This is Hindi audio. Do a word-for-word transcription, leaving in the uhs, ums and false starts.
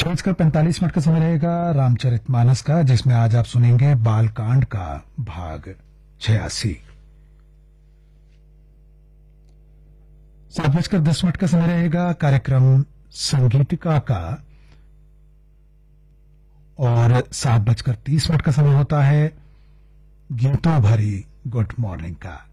छह बजकर पैंतालीस मिनट का समय रहेगा रामचरितमानस का, जिसमें आज आप सुनेंगे बालकांड का भाग छियासी। सात बजकर दस मिनट का समय रहेगा कार्यक्रम संगीतिका का, और सात बजकर तीस मिनट का समय होता है गीतों भरी गुड मॉर्निंग का।